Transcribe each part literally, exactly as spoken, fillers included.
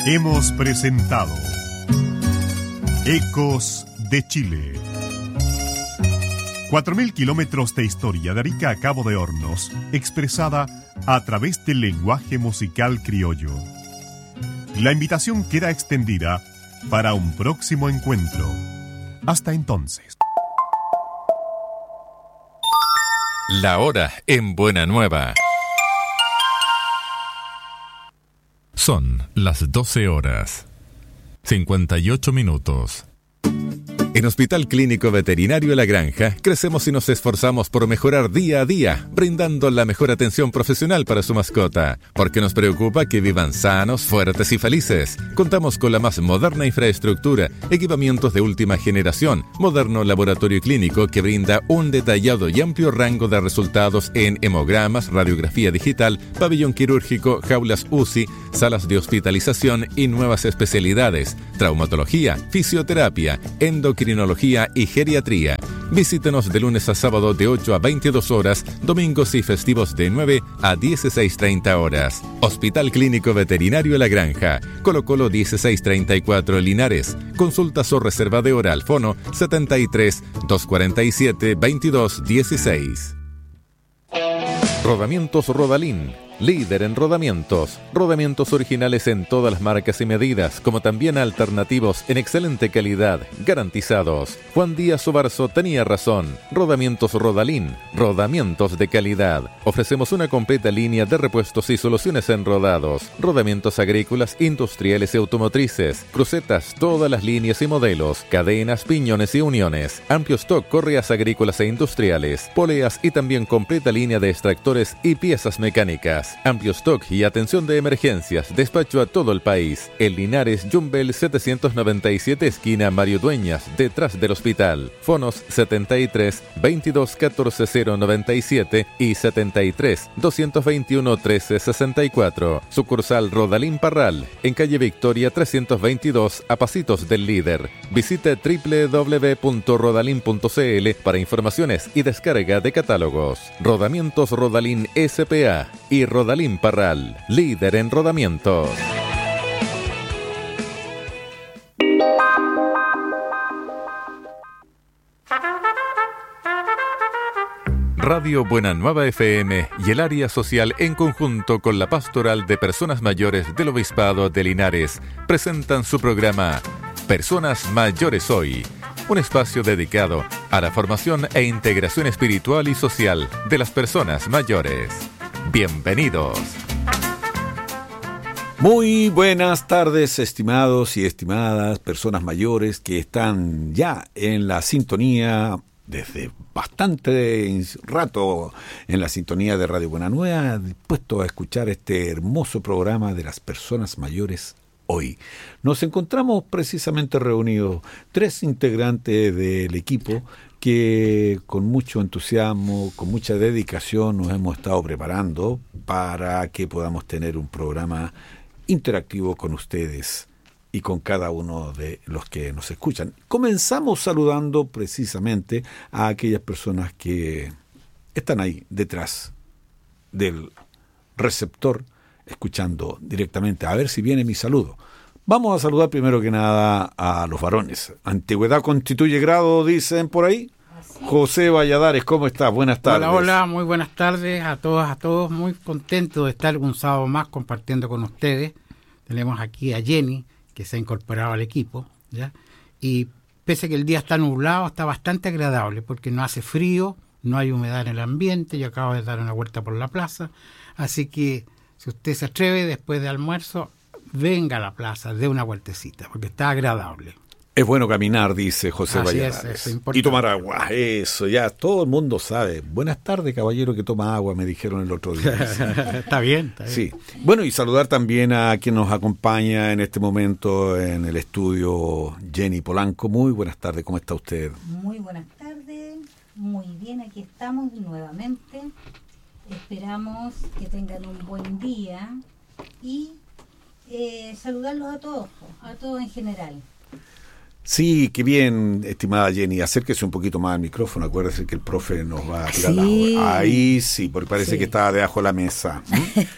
Hemos presentado Ecos de Chile. Cuatro mil kilómetros de historia de Arica a Cabo de Hornos, expresada a través del lenguaje musical criollo. La invitación queda extendida para un próximo encuentro. Hasta entonces. La hora en Buena Nueva. Son las doce horas, cincuenta y ocho minutos. En Hospital Clínico Veterinario La Granja, crecemos y nos esforzamos por mejorar día a día, brindando la mejor atención profesional para su mascota, porque nos preocupa que vivan sanos, fuertes y felices. Contamos con la más moderna infraestructura, equipamientos de última generación, moderno laboratorio clínico que brinda un detallado y amplio rango de resultados en hemogramas, radiografía digital, pabellón quirúrgico, jaulas U C I, salas de hospitalización y nuevas especialidades, traumatología, fisioterapia, endocrinología y geriatría. Visítenos de lunes a sábado de ocho a veintidós horas, domingos y festivos de nueve a dieciséis treinta horas. Hospital Clínico Veterinario La Granja, Colo Colo dieciséis treinta y cuatro Linares. Consultas o reserva de hora al fono setenta y tres, doscientos cuarenta y siete, veintidós dieciséis. Rodamientos Rodalín, líder en rodamientos. Rodamientos originales en todas las marcas y medidas, como también alternativos en excelente calidad, garantizados. Juan Díaz Obarzo tenía razón. Rodamientos Rodalín, rodamientos de calidad. Ofrecemos una completa línea de repuestos y soluciones en rodados, rodamientos agrícolas, industriales y automotrices, crucetas, todas las líneas y modelos, cadenas, piñones y uniones, amplio stock, correas agrícolas e industriales, poleas y también completa línea de extractores y piezas mecánicas. Amplio stock y atención de emergencias, despacho a todo el país. En Linares, Yumbel setecientos noventa y siete, esquina Mario Dueñas, detrás del hospital. Fonos setenta y tres, veintidós, catorce, cero noventa y siete y setenta y tres, doscientos veintiuno, trece sesenta y cuatro. Sucursal Rodalín Parral, en calle Victoria trescientos veintidós, a pasitos del líder. Visite doble u doble u doble u punto rodalin punto c l para informaciones y descarga de catálogos. Rodamientos Rodalín S P A y Rodalín Parral, líder en rodamientos. Radio Buena Nueva F M y el área social en conjunto con la Pastoral de Personas Mayores del Obispado de Linares presentan su programa Personas Mayores Hoy, un espacio dedicado a la formación e integración espiritual y social de las personas mayores. Bienvenidos. Muy buenas tardes, estimados y estimadas personas mayores que están ya en la sintonía desde bastante rato en la sintonía de Radio Buena Nueva, dispuestos a escuchar este hermoso programa de las personas mayores hoy. Nos encontramos precisamente reunidos tres integrantes del equipo que con mucho entusiasmo, con mucha dedicación nos hemos estado preparando para que podamos tener un programa interactivo con ustedes y con cada uno de los que nos escuchan. Comenzamos saludando precisamente a aquellas personas que están ahí detrás del receptor, escuchando directamente. A ver si viene mi saludo. Vamos a saludar primero que nada a los varones. Antigüedad constituye grado, dicen por ahí. Así. José Valladares, ¿cómo estás? Buenas tardes. Hola, hola, muy buenas tardes a todas, a todos. Muy contento de estar un sábado más compartiendo con ustedes. Tenemos aquí a Jenny, que se ha incorporado al equipo, ¿ya? Y pese a que el día está nublado, está bastante agradable, porque no hace frío, no hay humedad en el ambiente. Yo acabo de dar una vuelta por la plaza, así que si usted se atreve después de almuerzo, venga a la plaza, dé una vueltecita, porque está agradable. Es bueno caminar, dice José Así Valladares. Es, es y tomar agua, eso, ya todo el mundo sabe. Buenas tardes, caballero que toma agua, me dijeron el otro día. Está bien, está bien. Sí. Bueno, y saludar también a quien nos acompaña en este momento en el estudio, Jenny Polanco. Muy buenas tardes, ¿cómo está usted? Muy buenas tardes, muy bien, aquí estamos nuevamente. Esperamos que tengan un buen día y eh, saludarlos a todos, a todos en general. Sí, qué bien, estimada Jenny. Acérquese un poquito más al micrófono. Acuérdese que el profe nos va a tirar sí. la... Ahí sí, porque parece sí. que estaba debajo de la mesa.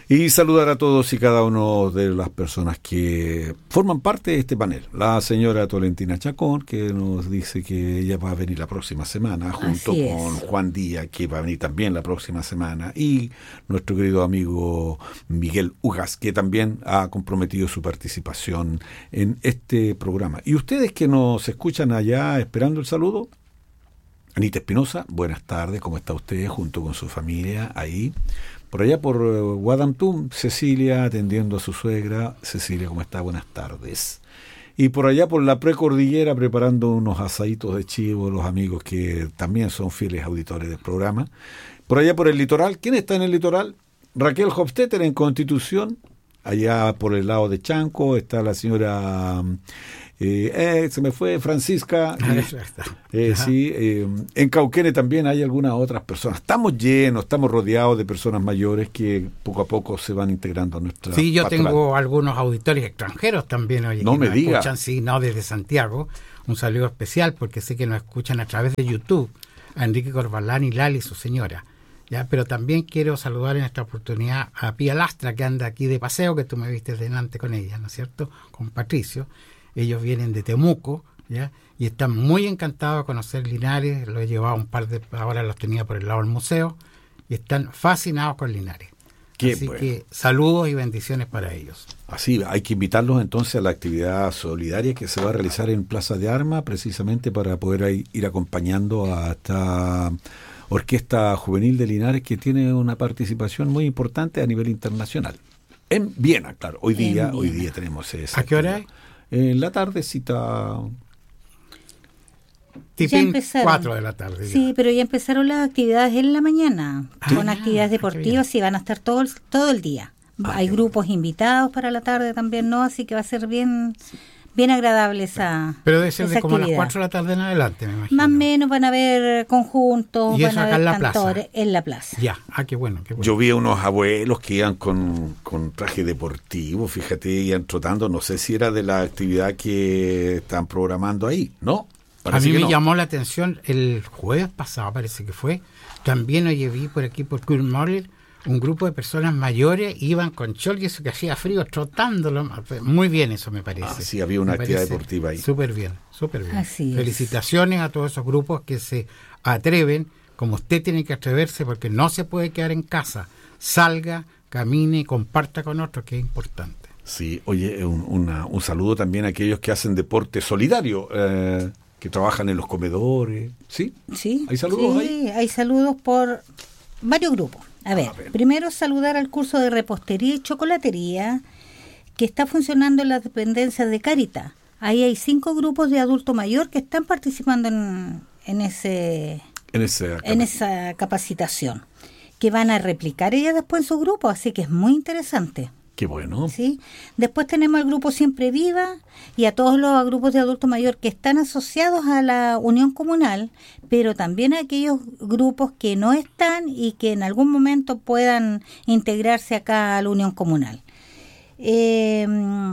Y saludar a todos y cada uno de las personas que forman parte de este panel. La señora Tolentina Chacón, que nos dice que ella va a venir la próxima semana, junto Así con es. Juan Díaz, que va a venir también la próxima semana, y nuestro querido amigo Miguel Ugas, que también ha comprometido su participación en este programa. Y ustedes que nos escuchan allá esperando el saludo, Anita Espinosa, buenas tardes, ¿cómo está usted junto con su familia ahí? Por allá por uh, Guadamtum, Cecilia atendiendo a su suegra. Cecilia, ¿cómo está? Buenas tardes. Y por allá por la precordillera preparando unos asaditos de chivo, los amigos que también son fieles auditores del programa. Por allá por el litoral, ¿quién está en el litoral? Raquel Hofstetter en Constitución. Allá por el lado de Chanco está la señora... Eh, eh, se me fue Francisca. Eh, sí, eh, en Cauquene también hay algunas otras personas. Estamos llenos, estamos rodeados de personas mayores que poco a poco se van integrando a nuestra Sí, yo pastoral. tengo algunos auditores extranjeros también. Oye, No que me nos diga. escuchan, sí, no, desde Santiago. Un saludo especial porque sé que nos escuchan a través de YouTube. A Enrique Corbalán y Lali, su señora. Ya, pero también quiero saludar en esta oportunidad a Pía Lastra, que anda aquí de paseo, que tú me viste delante con ella, ¿no es cierto? Con Patricio. Ellos vienen de Temuco, ¿ya? Y están muy encantados de conocer Linares. Lo he llevado un par de... Ahora los tenía por el lado del museo. Y están fascinados con Linares. Qué Así bueno. que saludos y bendiciones para ellos. Así, hay que invitarlos entonces a la actividad solidaria que se va a realizar en Plaza de Armas, precisamente para poder ir acompañando a esta Orquesta Juvenil de Linares, que tiene una participación muy importante a nivel internacional. En Viena, claro. Hoy día, hoy día tenemos esa. ¿A qué hora es? En la tardecita. Tipo Ya empezaron. cuatro de la tarde. Sí, ya. pero ya empezaron las actividades en la mañana, Ah, con actividades qué deportivas y van a estar todo el, todo el día. Ah, Hay qué grupos invitados para la tarde también, ¿no? Así que va a ser bien bien agradable esa Pero debe ser de esa como a las actividad. cuatro de la tarde en adelante, me imagino. Más o menos van a haber conjuntos, ¿Y van eso a acá haber en la plaza? cantores en la plaza. Ya, ah, qué bueno, qué bueno. Yo vi a unos abuelos que iban con, con traje deportivo, fíjate, iban trotando. No sé si era de la actividad que están programando ahí, ¿no? A Parece mí que me no. llamó la atención el jueves pasado, parece que fue. También oye, vi por aquí por Kurt Moller un grupo de personas mayores iban con chol y eso que hacía frío trotándolo. Muy bien eso me parece. Ah, sí, había una Me actividad parece deportiva ahí. Súper bien, súper bien. Así es. Felicitaciones a todos esos grupos que se atreven, como usted tiene que atreverse porque no se puede quedar en casa. Salga, camine, comparta con otros, que es importante. Sí, oye, un, una, un saludo también a aquellos que hacen deporte solidario, eh, que trabajan en los comedores, ¿sí? Sí, ¿Hay saludos sí, ahí? hay saludos por varios grupos. A ver, A ver. primero saludar al curso de repostería y chocolatería que está funcionando en las dependencias de Caritas. Ahí hay cinco grupos de adulto mayor que están participando en, en ese En, ese, en esa capacitación, que van a replicar ella después en su grupo, así que es muy interesante. Qué bueno. ¿Sí? Después tenemos al grupo Siempre Viva y a todos los grupos de adulto mayor que están asociados a la Unión Comunal, pero también a aquellos grupos que no están y que en algún momento puedan integrarse acá a la Unión Comunal. Eh,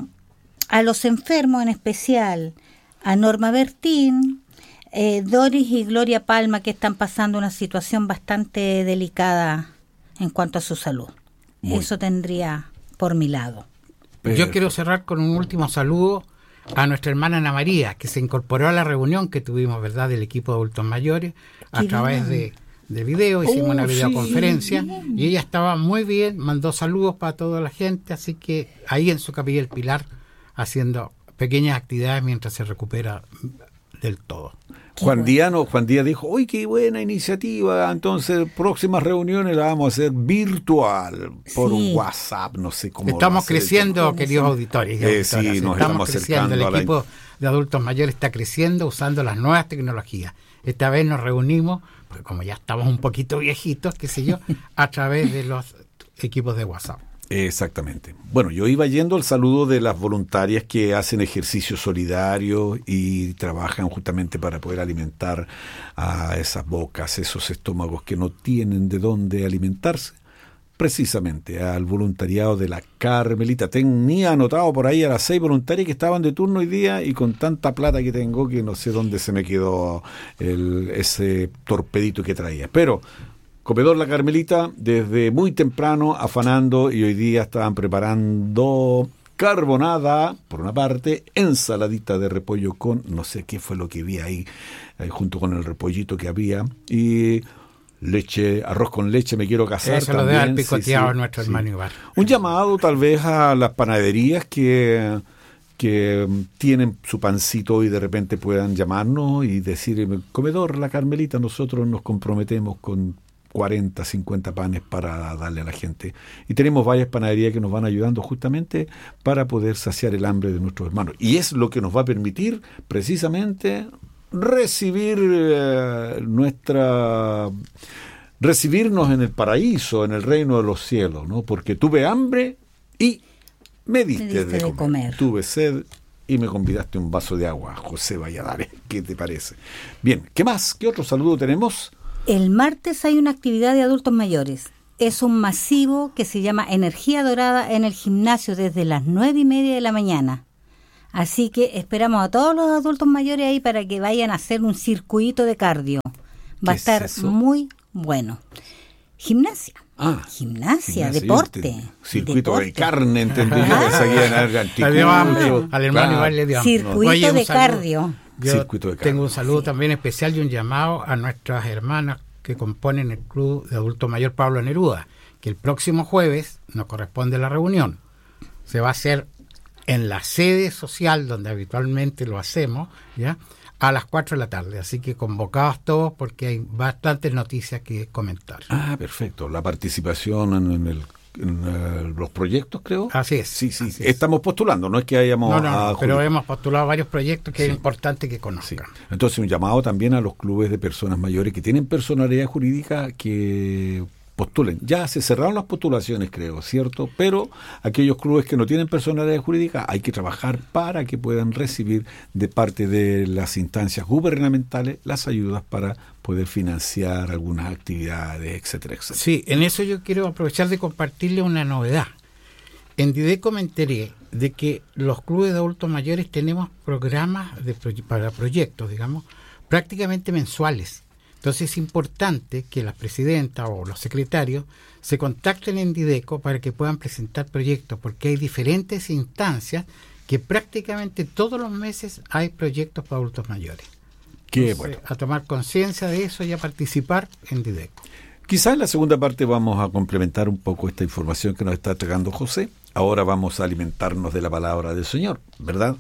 a los enfermos en especial, a Norma Bertín, eh, Doris y Gloria Palma, que están pasando una situación bastante delicada en cuanto a su salud. Muy Eso tendría por mi lado. Yo quiero cerrar con un último saludo a nuestra hermana Ana María, que se incorporó a la reunión que tuvimos, ¿verdad?, del equipo de adultos mayores, a Qué través bien. de, de video, hicimos Oh, una sí, videoconferencia, bien. y ella estaba muy bien, mandó saludos para toda la gente, así que ahí en su capilla El Pilar, haciendo pequeñas actividades mientras se recupera del todo. Qué Juan bueno. Díaz, no, Juan Díaz dijo, uy, qué buena iniciativa, entonces próximas reuniones las vamos a hacer virtual, por Sí. WhatsApp, no sé cómo. va a Estamos ser el creciendo, tema. queridos auditores y Eh, auditoras, sí, nos estamos estamos creciendo, acercando a el la- equipo de adultos mayores está creciendo usando las nuevas tecnologías. Esta vez nos reunimos, porque como ya estamos un poquito viejitos, qué sé yo, a través de los equipos de WhatsApp. Exactamente. Bueno, yo iba yendo al saludo de las voluntarias que hacen ejercicio solidario y trabajan justamente para poder alimentar a esas bocas, esos estómagos que no tienen de dónde alimentarse. Precisamente al voluntariado de la Carmelita. Tenía anotado por ahí a las seis voluntarias que estaban de turno hoy día y con tanta plata que tengo que no sé dónde se me quedó el, ese torpedito que traía. Pero Comedor La Carmelita, desde muy temprano afanando, y hoy día estaban preparando carbonada, por una parte, ensaladita de repollo con, no sé qué fue lo que vi ahí, ahí junto con el repollito que había, y leche, arroz con leche, me quiero casar. Eso también. lo deja el picoteado sí, sí, nuestro sí. hermano Iván. Un llamado tal vez a las panaderías que, que tienen su pancito y de repente puedan llamarnos y decir, comedor La Carmelita, nosotros nos comprometemos con cuarenta, cincuenta panes para darle a la gente. Y tenemos varias panaderías que nos van ayudando justamente para poder saciar el hambre de nuestros hermanos. Y es lo que nos va a permitir precisamente recibir eh, nuestra... recibirnos en el paraíso, en el reino de los cielos, ¿no? Porque tuve hambre y me diste, me diste de, de comer. comer. Tuve sed y me convidaste un vaso de agua, José Valladares. ¿Qué te parece? Bien, ¿qué más? ¿Qué otro saludo tenemos? El martes hay una actividad de adultos mayores. Es un masivo que se llama Energía Dorada en el gimnasio desde las nueve y media de la mañana. Así que esperamos a todos los adultos mayores ahí para que vayan a hacer un circuito de cardio. Va a estar es eso? muy bueno. Gimnasia. Ah, Gimnasia, gimnasia, deporte. yo entendí. Circuito deporte. de carne, entendí yo. Pensé que iban a haber Le dio hambre. anticuchos. Al hermano Claro. Iván le dio hambre. Circuito Oye, un de saludo. cardio. Yo Circuito de cardio. tengo un saludo también especial y un llamado a nuestras hermanas que componen el Club de Adulto Mayor Pablo Neruda, que el próximo jueves nos corresponde la reunión. Se va a hacer en la sede social donde habitualmente lo hacemos, ¿ya? A las cuatro de la tarde. Así que convocados todos porque hay bastantes noticias que comentar. Ah, perfecto. La participación en, en el, en eh, los proyectos, creo. Así es. Sí, sí. así es. Estamos postulando, no es que hayamos... No, no, no, a pero Julio. hemos postulado varios proyectos que Sí. es importante que Sí. conozcan. Entonces, un llamado también a los clubes de personas mayores que tienen personalidad jurídica que postulen. Ya se cerraron las postulaciones, creo, ¿cierto? Pero aquellos clubes que no tienen personalidad jurídica hay que trabajar para que puedan recibir de parte de las instancias gubernamentales las ayudas para poder financiar algunas actividades, etcétera, etcétera. Sí, en eso yo quiero aprovechar de compartirle una novedad. En Dideco me enteré de que los clubes de adultos mayores tenemos programas de proye- para proyectos, digamos, prácticamente mensuales. Entonces es importante que las presidentas o los secretarios se contacten en Dideco para que puedan presentar proyectos, porque hay diferentes instancias que prácticamente todos los meses hay proyectos para adultos mayores. Qué Entonces, bueno. a tomar conciencia de eso y a participar en Dideco. Quizás en la segunda parte vamos a complementar un poco esta información que nos está entregando José. Ahora vamos a alimentarnos de la palabra del Señor, ¿verdad?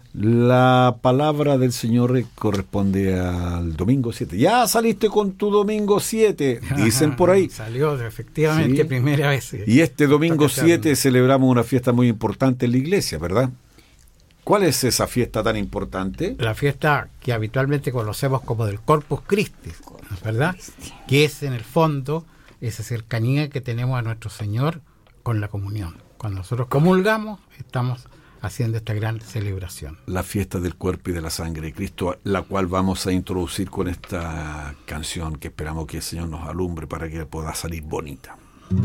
La palabra del Señor corresponde al domingo siete. Ya saliste con tu domingo siete, dicen por ahí. Salió efectivamente Sí. primera vez. Y este domingo Toca siete hacerlo. celebramos una fiesta muy importante en la iglesia, ¿verdad? ¿Cuál es esa fiesta tan importante? La fiesta que habitualmente conocemos como del Corpus Christi, ¿verdad? Que es en el fondo esa cercanía que tenemos a nuestro Señor con la comunión. Cuando nosotros comulgamos, estamos haciendo esta gran celebración. La fiesta del cuerpo y de la sangre de Cristo, la cual vamos a introducir con esta canción que esperamos que el Señor nos alumbre para que pueda salir bonita.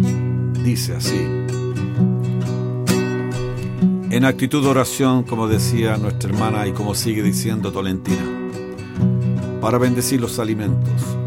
Dice así: en actitud de oración, como decía nuestra hermana y como sigue diciendo Tolentina, para bendecir los alimentos,